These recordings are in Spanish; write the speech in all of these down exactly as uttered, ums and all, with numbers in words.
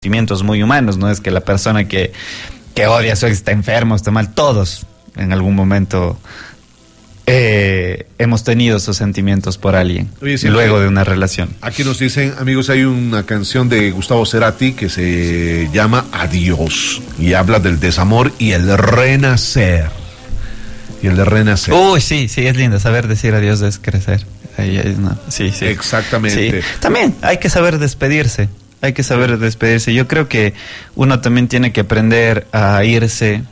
sentimientos muy humanos, no es que la persona que, que odia a su ex está enfermo, está mal, todos en algún momento eh, hemos tenido esos sentimientos por alguien. Oye, sí, luego de una relación. Aquí nos dicen, amigos, hay una canción de Gustavo Cerati que se llama Adiós y habla del desamor y el renacer. Y el de renacer. Uy, sí, sí, es lindo, saber decir adiós es crecer. Ahí, ahí, no. Sí, sí. Exactamente. Sí. También hay que saber despedirse. Hay que saber despedirse. Yo creo que uno también tiene que aprender a irse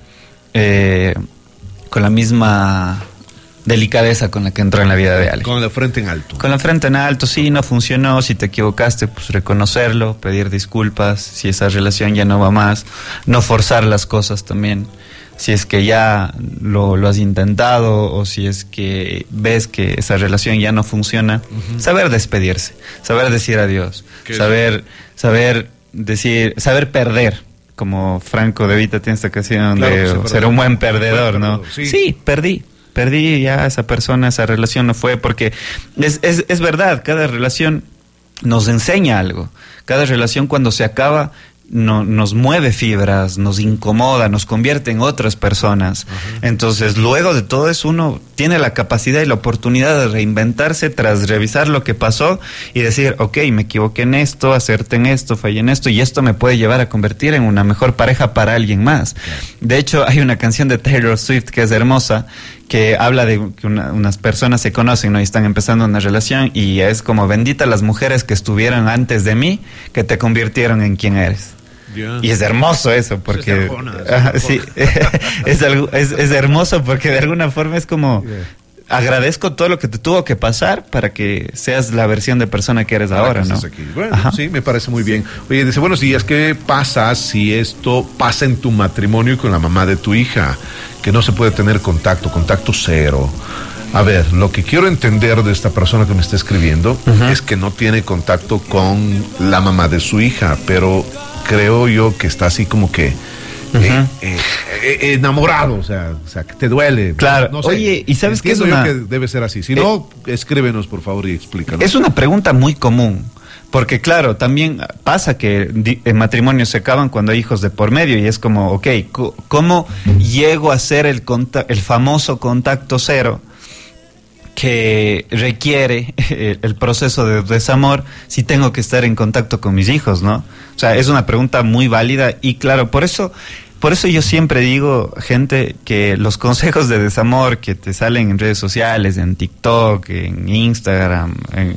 eh, con la misma delicadeza con la que entró en la vida de alguien. Con la frente en alto. Con la frente en alto, sí, no funcionó. Si te equivocaste, pues reconocerlo, pedir disculpas. Si esa relación ya no va más, no forzar las cosas también. Si es que ya lo, lo has intentado o si es que ves que esa relación ya no funciona, uh-huh. saber despedirse, saber decir adiós, saber, saber decir, saber perder, como Franco De Vita tiene esta canción claro, de ser, ser un buen perdedor, buen ¿no? Sí. sí, perdí, perdí ya esa persona, esa relación no fue, porque es, es, es verdad, cada relación nos enseña algo, cada relación cuando se acaba No, nos mueve fibras, nos incomoda, nos convierte en otras personas. Uh-huh. Entonces, luego de todo eso, uno tiene la capacidad y la oportunidad de reinventarse tras revisar lo que pasó y decir, ok, me equivoqué en esto, acerté en esto, fallé en esto, y esto me puede llevar a convertir en una mejor pareja para alguien más. Uh-huh. De hecho, hay una canción de Taylor Swift que es hermosa, que habla de que una, unas personas se conocen, ¿no? Y están empezando una relación, y es como, bendita las mujeres que estuvieron antes de mí, que te convirtieron en quien eres. Yeah. Y es hermoso eso, porque es, arjona, es, uh, sí, es, algo, es, es hermoso porque de alguna forma es como yeah. agradezco todo lo que te tuvo que pasar para que seas la versión de persona que eres ahora, ¿no? Aquí. Bueno, Ajá. sí, me parece muy bien. Oye, dice, buenos días, ¿qué pasa si esto pasa en tu matrimonio y con la mamá de tu hija? Que no se puede tener contacto, contacto cero. A ver, lo que quiero entender de esta persona que me está escribiendo uh-huh. es que no tiene contacto con la mamá de su hija, pero creo yo que está así como que uh-huh. eh, eh, eh, enamorado, o sea, o sea, que te duele. Claro. No sé, oye, ¿y sabes qué es una... una... yo que debe ser así. Si eh, no, escríbenos, por favor, y explícanos. Es una pregunta muy común. Porque claro, también pasa que en matrimonios se acaban cuando hay hijos de por medio y es como, ok, ¿cómo llego a hacer el, conta- el famoso contacto cero que requiere el proceso de desamor si tengo que estar en contacto con mis hijos, ¿no? O sea, es una pregunta muy válida y claro, por eso... Por eso yo siempre digo, gente, que los consejos de desamor que te salen en redes sociales, en TikTok, en Instagram, en,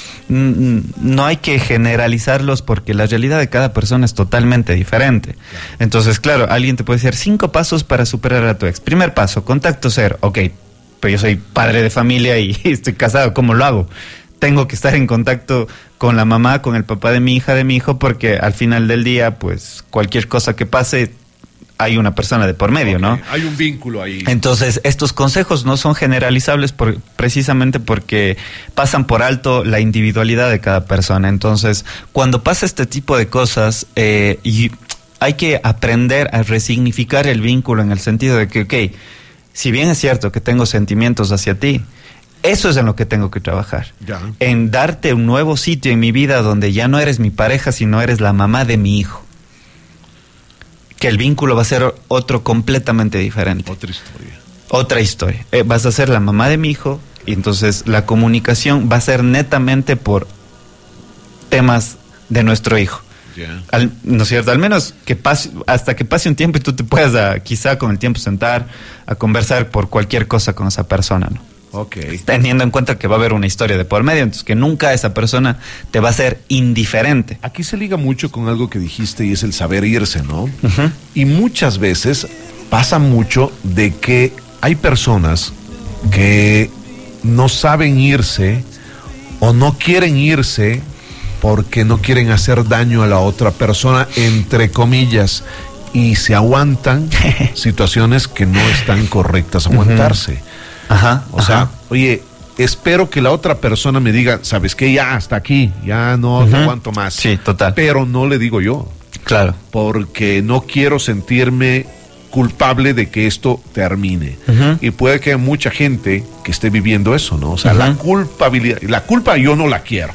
no hay que generalizarlos porque la realidad de cada persona es totalmente diferente. Entonces, claro, alguien te puede decir cinco pasos para superar a tu ex. Primer paso, contacto cero. Ok, pero yo soy padre de familia y estoy casado, ¿cómo lo hago? Tengo que estar en contacto con la mamá, con el papá de mi hija, de mi hijo, porque al final del día, pues, cualquier cosa que pase... hay una persona de por medio, okay. ¿no? Hay un vínculo ahí. Entonces, estos consejos no son generalizables por, precisamente porque pasan por alto la individualidad de cada persona. Entonces, cuando pasa este tipo de cosas, eh, y hay que aprender a resignificar el vínculo en el sentido de que, ok, si bien es cierto que tengo sentimientos hacia ti, eso es en lo que tengo que trabajar. Ya. En darte un nuevo sitio en mi vida donde ya no eres mi pareja, sino eres la mamá de mi hijo. Que el vínculo va a ser otro completamente diferente. Otra historia. Otra historia. Eh, vas a ser la mamá de mi hijo y entonces la comunicación va a ser netamente por temas de nuestro hijo. Yeah. Al, ¿no es cierto? Al menos que pase, hasta que pase un tiempo y tú te puedas a, quizá con el tiempo sentar a conversar por cualquier cosa con esa persona, ¿no? Okay. Teniendo en cuenta que va a haber una historia de por medio, entonces que nunca esa persona te va a ser indiferente. Aquí se liga mucho con algo que dijiste y es el saber irse, ¿no? Uh-huh. Y muchas veces pasa mucho de que hay personas que no saben irse o no quieren irse porque no quieren hacer daño a la otra persona, entre comillas, y se aguantan situaciones que no están correctas aguantarse. Uh-huh. Ajá, o sea, ajá. Oye, espero que la otra persona me diga, ¿sabes qué? Ya, hasta aquí, ya no uh-huh. te aguanto más. Sí, total. Pero no le digo yo. Claro. Porque no quiero sentirme culpable de que esto termine. Uh-huh. Y puede que haya mucha gente que esté viviendo eso, ¿no? O sea, uh-huh. la culpabilidad, la culpa yo no la quiero.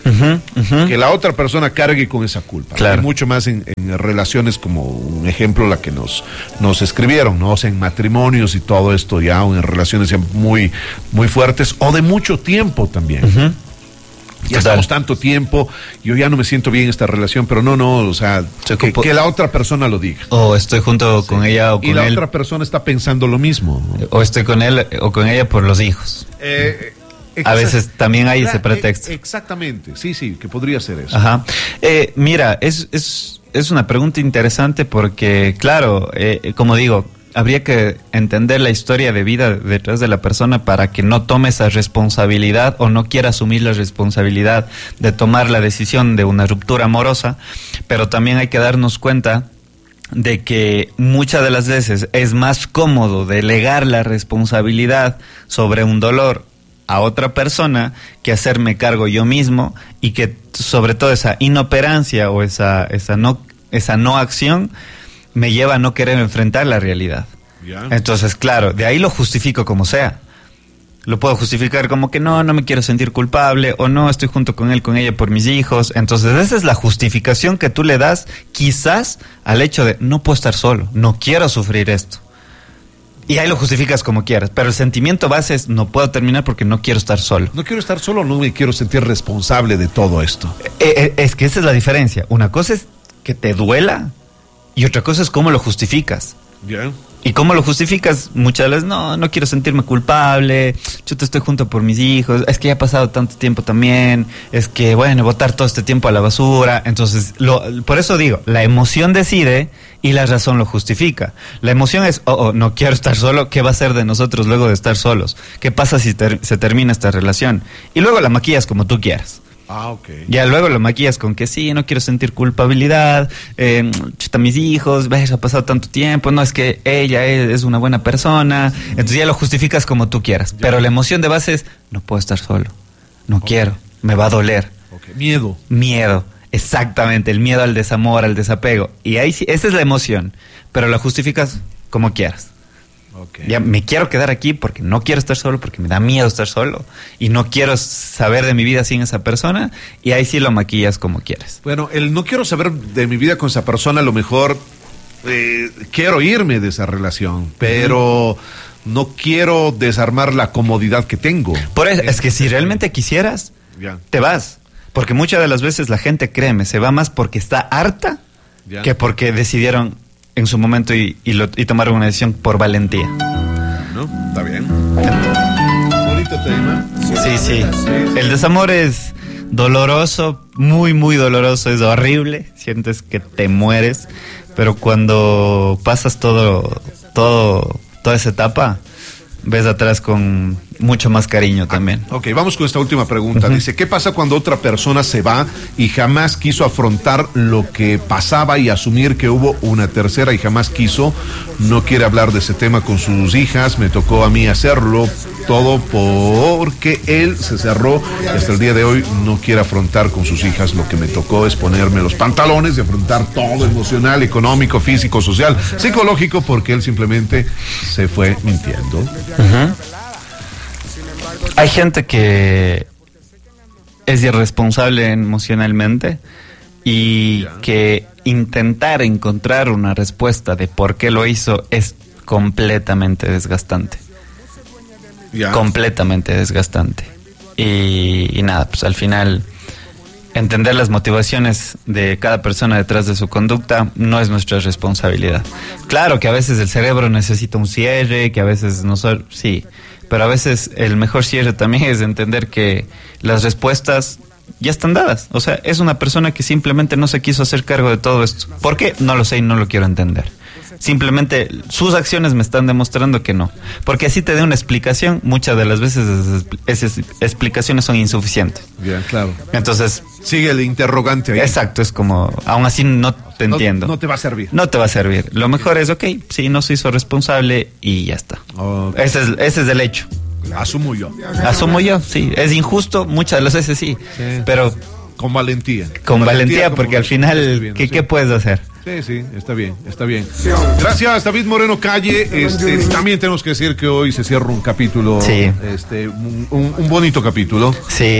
Uh-huh, uh-huh. Que la otra persona cargue con esa culpa. Claro. Y mucho más en, en relaciones como un ejemplo la que nos, nos escribieron, ¿no? O sea, en matrimonios y todo esto ya, o en relaciones ya muy, muy fuertes, o de mucho tiempo también. Uh-huh. Ya estamos tanto tiempo, yo ya no me siento bien en esta relación, pero no, no, o sea, que, que la otra persona lo diga. O estoy junto sí. con ella o con él. Y la él. otra persona está pensando lo mismo, ¿no? O estoy con él o con ella por los hijos. Eh, A veces también hay ese pretexto. Exactamente, sí, sí, que podría ser eso. Ajá. Eh, mira, es, es, es una pregunta interesante porque, claro, eh, como digo, habría que entender la historia de vida detrás de la persona para que no tome esa responsabilidad o no quiera asumir la responsabilidad de tomar la decisión de una ruptura amorosa, pero también hay que darnos cuenta de que muchas de las veces es más cómodo delegar la responsabilidad sobre un dolor a otra persona que hacerme cargo yo mismo, y que sobre todo esa inoperancia o esa, esa, no, esa no acción me lleva a no querer enfrentar la realidad. Yeah. Entonces, claro, de ahí lo justifico como sea. Lo puedo justificar como que no, no me quiero sentir culpable, o no, estoy junto con él, con ella por mis hijos. Entonces esa es la justificación que tú le das quizás al hecho de no puedo estar solo, no quiero sufrir esto. Y ahí lo justificas como quieras, pero el sentimiento base es no puedo terminar porque no quiero estar solo. No quiero estar solo, no me quiero sentir responsable de todo esto. Eh, eh, es que esa es la diferencia. Una cosa es que te duela y otra cosa es cómo lo justificas. Ya. Yeah. Y cómo lo justificas, muchas veces, no, no quiero sentirme culpable, yo te estoy junto por mis hijos, es que ya ha pasado tanto tiempo también, es que, bueno, botar todo este tiempo a la basura. Entonces, lo, por eso digo, la emoción decide y la razón lo justifica. La emoción es, oh, oh, no quiero estar solo, ¿qué va a ser de nosotros luego de estar solos? ¿Qué pasa si ter- se termina esta relación? Y luego la maquillas como tú quieras. Ah, ok. Ya luego lo maquillas con que sí, no quiero sentir culpabilidad, eh, chuta, mis hijos, ves, ha pasado tanto tiempo, no, es que ella es, es una buena persona, entonces ya lo justificas como tú quieras, ya. Pero la emoción de base es, no puedo estar solo, no okay. quiero, me va a doler. Okay. Miedo. Miedo, exactamente, el miedo al desamor, al desapego, y ahí sí, esa es la emoción, pero la justificas como quieras. Okay. Ya me quiero quedar aquí porque no quiero estar solo, porque me da miedo estar solo y no quiero saber de mi vida sin esa persona, y ahí sí lo maquillas como quieres. Bueno, el no quiero saber de mi vida con esa persona, a lo mejor eh, quiero irme de esa relación, pero uh-huh. no quiero desarmar la comodidad que tengo. Por eso, es que si realmente quisieras, yeah. te vas, porque muchas de las veces la gente, créeme, se va más porque está harta yeah. que porque decidieron en su momento y, y, lo, y tomaron una decisión por valentía. ¿No? Está bien. Bonito tema. Sí, sí. El desamor es doloroso, muy, muy doloroso, es horrible. Sientes que te mueres, pero cuando pasas todo, todo, toda esa etapa, ves atrás con mucho más cariño también. Ah, ok, vamos con esta última pregunta. Uh-huh. Dice, ¿qué pasa cuando otra persona se va y jamás quiso afrontar lo que pasaba y asumir que hubo una tercera y jamás quiso? No quiere hablar de ese tema con sus hijas, me tocó a mí hacerlo, todo porque él se cerró y hasta el día de hoy no quiere afrontar con sus hijas. Lo que me tocó es ponerme los pantalones y afrontar todo, emocional, económico, físico, social, psicológico, porque él simplemente se fue mintiendo. Uh-huh. Hay gente que es irresponsable emocionalmente y yeah. que intentar encontrar una respuesta de por qué lo hizo es completamente desgastante. Yeah. Completamente desgastante. Y, y nada, pues al final entender las motivaciones de cada persona detrás de su conducta no es nuestra responsabilidad. Claro que a veces el cerebro necesita un cierre, que a veces nosotros, sí, pero a veces el mejor cierre también es entender que las respuestas ya están dadas. O sea, es una persona que simplemente no se quiso hacer cargo de todo esto. ¿Por qué? No lo sé y no lo quiero entender. Simplemente sus acciones me están demostrando que no. Porque así te dé una explicación, muchas de las veces esas, esas explicaciones son insuficientes. Bien, claro. Entonces sigue el interrogante ahí. Exacto, es como, aún así no te no, entiendo. No te va a servir. No te va a servir. Lo mejor es, ok, sí, no se hizo responsable y ya está. Okay. Ese es, ese es el hecho. Asumo yo. Asumo yo, sí. Es injusto, muchas de las veces sí, sí. pero con valentía. Con, con valentía, valentía porque al final, viendo, ¿qué, sí. ¿qué puedes hacer? Sí, sí, está bien, está bien. Gracias, David Moreno Calle. Este, también tenemos que decir que hoy se cierra un capítulo, sí. este, un, un, un bonito capítulo. Sí.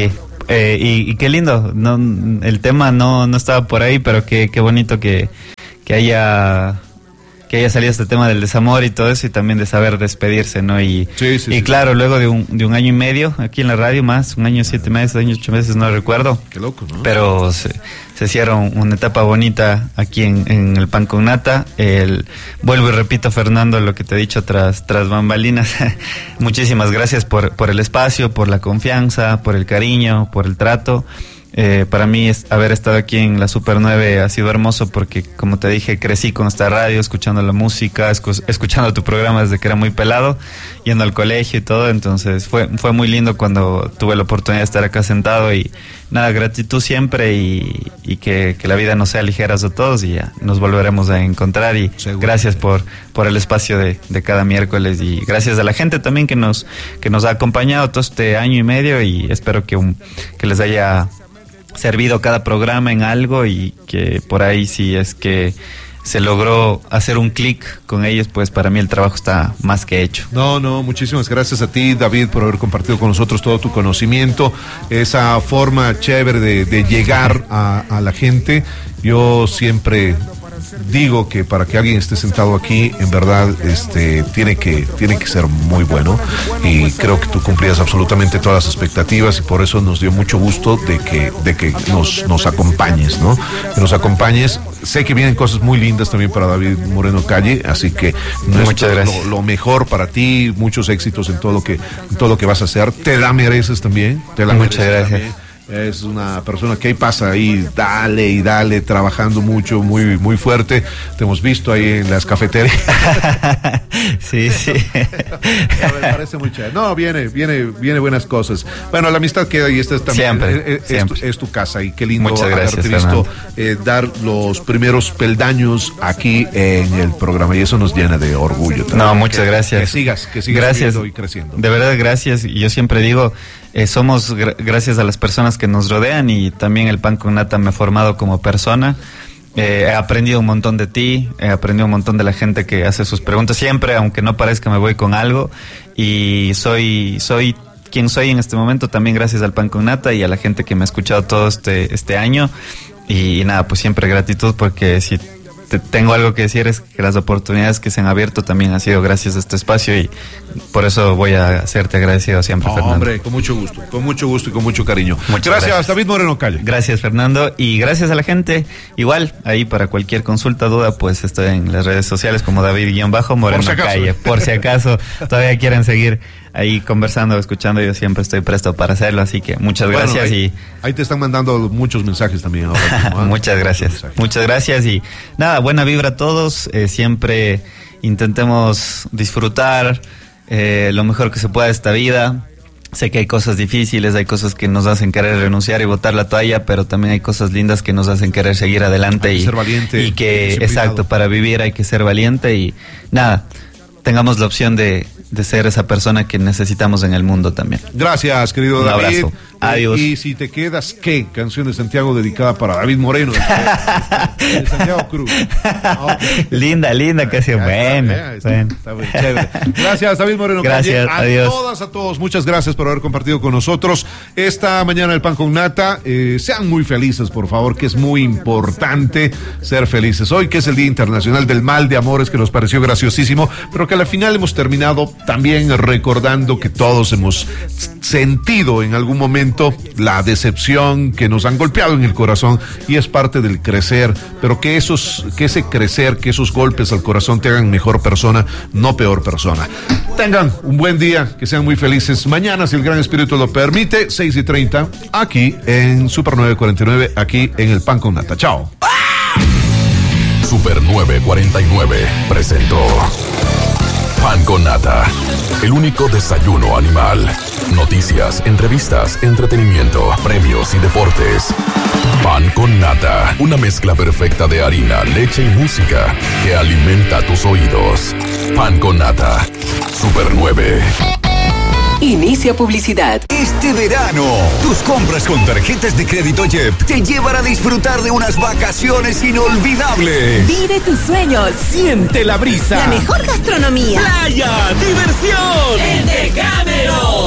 Eh, y, y qué lindo, no, el tema no, no estaba por ahí, pero qué, qué bonito que, que haya... que haya salido este tema del desamor y todo eso, y también de saber despedirse, ¿no? Y, sí, sí, y sí, claro, sí. luego de un, de un año y medio aquí en la radio, más, un año, siete meses, año, ocho meses, no recuerdo. Qué loco, ¿no? Pero se, se cierra una etapa bonita aquí en, en el Pan con Nata. El, vuelvo y repito, Fernando, lo que te he dicho tras, tras bambalinas. Muchísimas gracias por, por el espacio, por la confianza, por el cariño, por el trato. Eh, para mí es, haber estado aquí en la Super nueve ha sido hermoso porque, como te dije, crecí con esta radio, escuchando la música, escu- escuchando tu programa desde que era muy pelado, yendo al colegio y todo. Entonces fue, fue muy lindo cuando tuve la oportunidad de estar acá sentado, y nada, gratitud siempre, y, y que, que la vida nos sea ligera a todos, y ya nos volveremos a encontrar. Y seguro. Gracias por, por el espacio de, de cada miércoles, y gracias a la gente también que nos, que nos ha acompañado todo este año y medio, y espero que, un, que les haya servido cada programa en algo, y que por ahí, si es que se logró hacer un clic con ellos, pues para mí el trabajo está más que hecho. No, no, muchísimas gracias a ti, David, por haber compartido con nosotros todo tu conocimiento, esa forma chévere de, de llegar a, a la gente. Yo siempre digo que para que alguien esté sentado aquí, en verdad, este, tiene que, tiene que ser muy bueno, y creo que tú cumplías absolutamente todas las expectativas, y por eso nos dio mucho gusto de que, de que nos, nos acompañes, ¿no? Que nos acompañes. Sé que vienen cosas muy lindas también para David Moreno Calle, así que muchas gracias. Lo, lo mejor para ti, muchos éxitos en todo lo que, en todo lo que vas a hacer. Te la mereces también. Te la muchas mereces gracias. También. Es una persona que ahí pasa ahí, dale y dale, trabajando mucho, muy muy fuerte. Te hemos visto ahí en las cafeterías. Sí, sí. Me parece muy chévere. No, viene, viene, viene buenas cosas. Bueno, la amistad queda y esta es también. Siempre, es, siempre. Es, tu, es tu casa, y qué lindo Muchas gracias, haberte visto eh, dar los primeros peldaños aquí en el programa, y eso nos llena de orgullo también. No, muchas que, gracias. Que sigas, que sigas gracias. y creciendo. De verdad, gracias. Y yo siempre digo, eh, somos gra- gracias a las personas que nos rodean, y también el Pan con Nata me ha formado como persona. Eh, he aprendido un montón de ti, he aprendido un montón de la gente que hace sus preguntas siempre, aunque no parezca me voy con algo, y soy soy quien soy en este momento también gracias al Pan con Nata y a la gente que me ha escuchado todo este este año. Y, y nada, pues siempre gratitud, porque si te tengo algo que decir es que las oportunidades que se han abierto también han sido gracias a este espacio, y por eso voy a serte agradecido siempre, Oh, Fernando. hombre, con mucho gusto, con mucho gusto y con mucho cariño. Muchas gracias, gracias, David Moreno Calle. Gracias, Fernando, y gracias a la gente. Igual, ahí para cualquier consulta, duda, pues estoy en las redes sociales como David-Moreno si Calle. Por si acaso todavía quieren seguir ahí conversando, escuchando, yo siempre estoy presto para hacerlo, así que muchas Bueno, gracias. ahí, y ahí te están mandando muchos mensajes también ahora mismo, ¿eh? Muchas gracias, muchas gracias, y nada, buena vibra a todos. Eh, siempre intentemos disfrutar eh, lo mejor que se pueda de esta vida. Sé que hay cosas difíciles, hay cosas que nos hacen querer renunciar y botar la toalla, pero también hay cosas lindas que nos hacen querer seguir adelante. Hay que y ser valiente, y que, disciplinado. exacto, para vivir hay que ser valiente, y nada, tengamos la opción de, de ser esa persona que necesitamos en el mundo también. Gracias, querido Un David. abrazo. Adiós. Y si te quedas, ¿qué? Canción de Santiago dedicada para David Moreno, de, de Santiago Cruz. No, linda, linda canción. Buena. Está, Bueno. está muy chévere. Gracias, David Moreno. Gracias, Calle. A adiós. todas, a todos, muchas gracias por haber compartido con nosotros esta mañana el Pan con Nata. Eh, sean muy felices, por favor, que es muy importante ser felices. Hoy, que es el Día Internacional del Mal de Amores, que nos pareció graciosísimo, pero que al final hemos terminado también recordando que todos hemos sentido en algún momento la decepción, que nos han golpeado en el corazón, y es parte del crecer, pero que esos, que ese crecer, que esos golpes al corazón te hagan mejor persona, no peor persona. Tengan un buen día, que sean muy felices. Mañana, si el Gran Espíritu lo permite, seis y treinta, aquí en Super nueve cuarenta y nueve, aquí en el Pan con Nata. Chao. Super nueve cuarenta y nueve presentó Pan con Nata, el único desayuno animal. Noticias, entrevistas, entretenimiento, premios y deportes. Pan con Nata, una mezcla perfecta de harina, leche y música que alimenta tus oídos. Pan con Nata, Super nueve. Inicia publicidad. Este verano, tus compras con tarjetas de crédito J E P te llevan a disfrutar de unas vacaciones inolvidables. Vive tus sueños. Siente la brisa. La mejor gastronomía. Playa, diversión. El Decameron. Compra con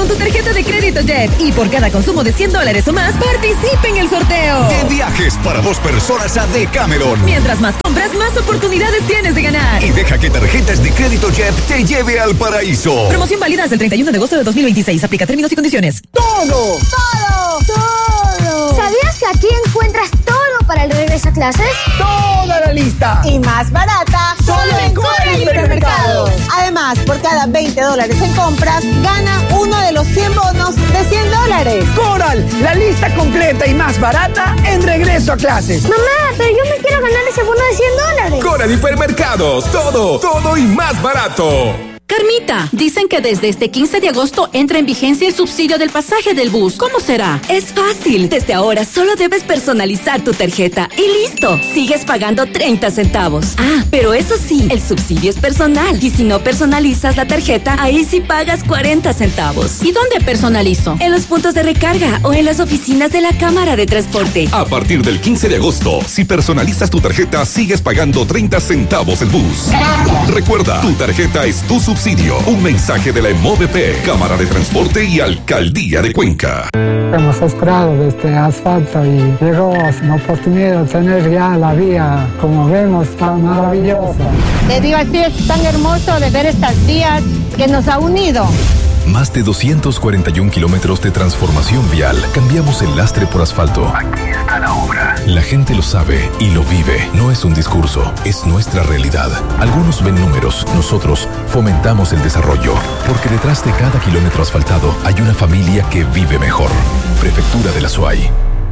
con tu tarjeta de crédito Jet y por cada consumo de cien dólares o más, participe en el sorteo. De viajes para dos personas a Decameron. Mientras más compras, más oportunidades tienes de ganar. Y deja que tarjetas de crédito Jet te lleve al paraíso. Promoción válida hasta el treinta y uno de agosto de dos mil veintiséis. Aplica términos y condiciones. Todo, todo, todo. ¿Sabías que aquí encuentras todo para el regreso a clases? Toda la lista. Y más barata, solo en Coral Hipermercados. Además, por cada veinte dólares en compras, gana uno de los cien bonos de cien dólares. Coral, la lista completa y más barata en regreso a clases. Mamá, pero yo me quiero ganar ese bono de cien dólares. Coral Hipermercados, todo, todo y más barato. Carmita, dicen que desde este quince de agosto entra en vigencia el subsidio del pasaje del bus. ¿Cómo será? Es fácil. Desde ahora solo debes personalizar tu tarjeta y listo. Sigues pagando treinta centavos. Ah, pero eso sí, el subsidio es personal. Y si no personalizas la tarjeta, ahí sí pagas cuarenta centavos. ¿Y dónde personalizo? En los puntos de recarga o en las oficinas de la Cámara de Transporte. A partir del quince de agosto, si personalizas tu tarjeta, sigues pagando treinta centavos el bus. Recuerda, tu tarjeta es tu subsidio. Un mensaje de la EMOVP, Cámara de Transporte y Alcaldía de Cuenca. Hemos esperado de este asfalto y llegó la oportunidad de tener ya la vía, como vemos, tan maravillosa. Te digo así, es tan hermoso de ver estas vías que nos ha unido. Más de doscientos cuarenta y un kilómetros de transformación vial. Cambiamos el lastre por asfalto. Aquí está la obra. La gente lo sabe y lo vive. No es un discurso, es nuestra realidad. Algunos ven números, nosotros fomentamos el desarrollo. Porque detrás de cada kilómetro asfaltado hay una familia que vive mejor. Prefectura de la Azuay.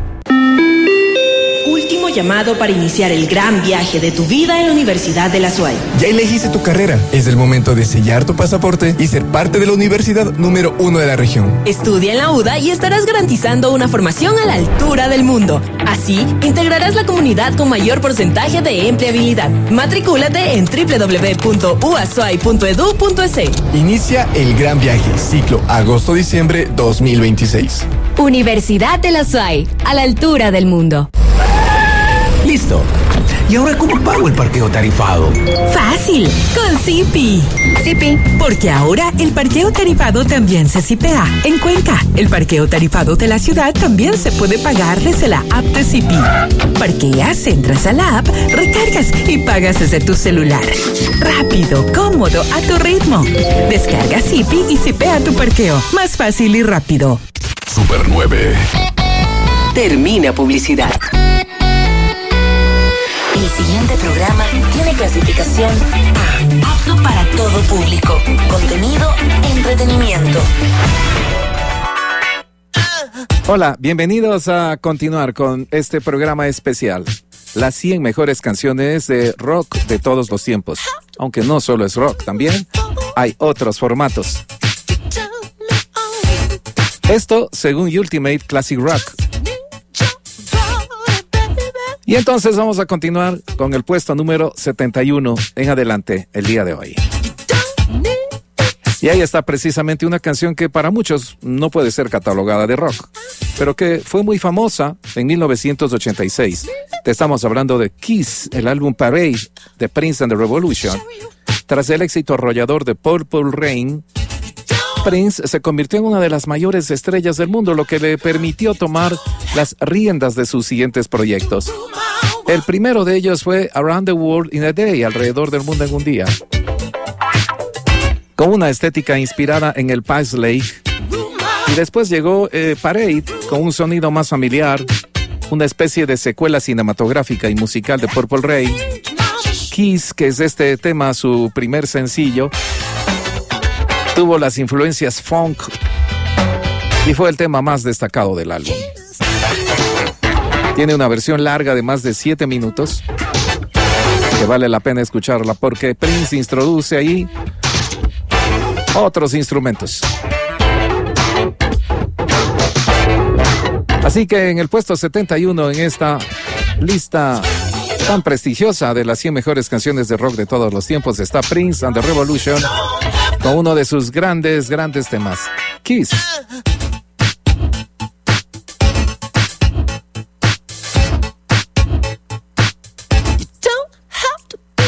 Último llamado para iniciar el gran viaje de tu vida en la Universidad de la Azuay. Ya elegiste tu carrera. Es el momento de sellar tu pasaporte y ser parte de la universidad número uno de la región. Estudia en la U D A y estarás garantizando una formación a la altura del mundo. Así, integrarás la comunidad con mayor porcentaje de empleabilidad. Matricúlate en doble u doble u doble u punto u azuay punto e d u punto e s. Inicia el gran viaje, ciclo agosto-diciembre dos mil veintiséis. Universidad de la Azuay, a la altura del mundo. Listo. ¿Y ahora cómo pago el parqueo tarifado? Fácil, con Zipi. Zipi, porque ahora el parqueo tarifado también se zipea. En Cuenca, el parqueo tarifado de la ciudad también se puede pagar desde la app de Zipi. Parqueas, entras a la app, recargas y pagas desde tu celular. Rápido, cómodo, a tu ritmo. Descarga Zipi y zipea tu parqueo. Más fácil y rápido. Super nueve. Termina publicidad. El siguiente programa tiene clasificación A, apto para todo público. Contenido, entretenimiento. Hola, bienvenidos a continuar con este programa especial. Las cien mejores canciones de rock de todos los tiempos. Aunque no solo es rock, también hay otros formatos. Esto según Ultimate Classic Rock. Y entonces vamos a continuar con el puesto número setenta y uno en adelante el día de hoy. Y ahí está precisamente una canción que para muchos no puede ser catalogada de rock, pero que fue muy famosa en mil novecientos ochenta y seis. Te estamos hablando de Kiss, el álbum Parade de Prince and the Revolution. Tras el éxito arrollador de Purple Rain, Prince se convirtió en una de las mayores estrellas del mundo, lo que le permitió tomar las riendas de sus siguientes proyectos. El primero de ellos fue Around the World in a Day, alrededor del mundo en un día, con una estética inspirada en el Paisley. Y después llegó eh, Parade, con un sonido más familiar, una especie de secuela cinematográfica y musical de Purple Rain. Kiss, que es este tema su primer sencillo, tuvo las influencias funk y fue el tema más destacado del álbum. Tiene una versión larga de más de siete minutos que vale la pena escucharla porque Prince introduce ahí otros instrumentos. Así que en el puesto setenta y uno en esta lista tan prestigiosa de las cien mejores canciones de rock de todos los tiempos está Prince and the Revolution con uno de sus grandes, grandes temas, Kiss.